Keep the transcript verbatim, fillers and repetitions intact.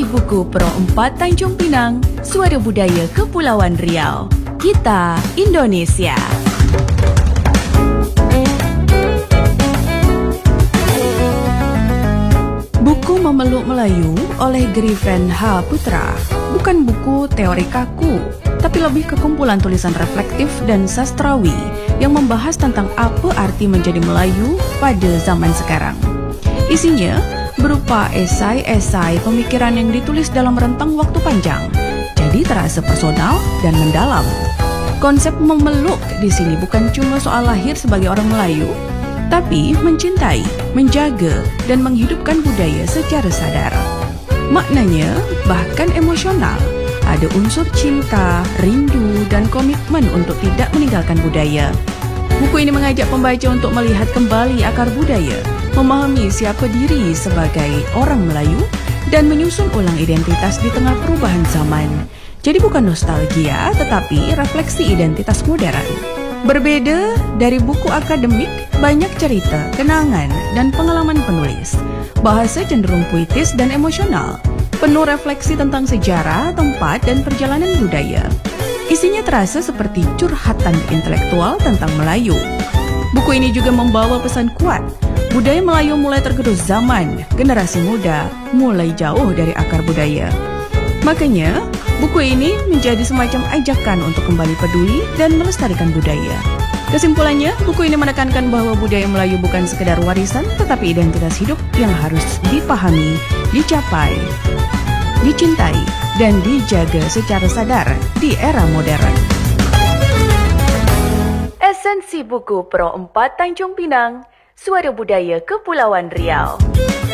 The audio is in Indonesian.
Buku Pro empat Tanjung Pinang, Suara Budaya Kepulauan Riau. Kita Indonesia. Buku Memeluk Melayu oleh Griffen H. Putra bukan buku teori kaku, tapi lebih ke kumpulan tulisan reflektif dan sastrawi yang membahas tentang apa arti menjadi Melayu pada zaman sekarang. Isinya berupa esai-esai pemikiran yang ditulis dalam rentang waktu panjang, jadi terasa personal dan mendalam. Konsep memeluk di sini bukan cuma soal lahir sebagai orang Melayu, tapi mencintai, menjaga, dan menghidupkan budaya secara sadar. Maknanya bahkan emosional, ada unsur cinta, rindu, dan komitmen untuk tidak meninggalkan budaya. Buku ini mengajak pembaca untuk melihat kembali akar budaya, memahami siapa diri sebagai orang Melayu, dan menyusun ulang identitas di tengah perubahan zaman. Jadi bukan nostalgia, tetapi refleksi identitas modern. Berbeda dari buku akademik, banyak cerita, kenangan, dan pengalaman penulis. Bahasa cenderung puitis dan emosional, penuh refleksi tentang sejarah, tempat, dan perjalanan budaya. Isinya terasa seperti curhatan intelektual tentang Melayu. Buku ini juga membawa pesan kuat. Budaya Melayu mulai tergerus zaman, generasi muda mulai jauh dari akar budaya. Makanya, buku ini menjadi semacam ajakan untuk kembali peduli dan melestarikan budaya. Kesimpulannya, buku ini menekankan bahwa budaya Melayu bukan sekedar warisan, tetapi identitas hidup yang harus dipahami, dicapai, dicintai, dan dijaga secara sadar di era modern. Esensi Buku Pro empat Tanjung Pinang, Suara Budaya Kepulauan Riau.